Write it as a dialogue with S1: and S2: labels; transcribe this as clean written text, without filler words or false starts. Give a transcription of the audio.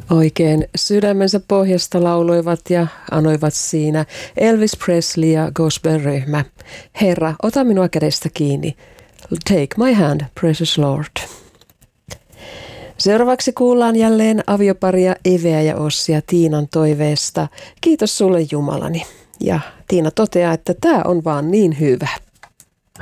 S1: Oikein sydämensä pohjasta lauloivat ja anoivat siinä Elvis Presley ja gospel-ryhmä. Herra, ota minua kädestä kiinni. Take my hand, precious Lord. Seuraavaksi kuullaan jälleen avioparia Eveä ja Ossia Tiinan toiveesta. Kiitos sulle Jumalani. Ja Tiina toteaa, että tämä on vaan niin hyvä.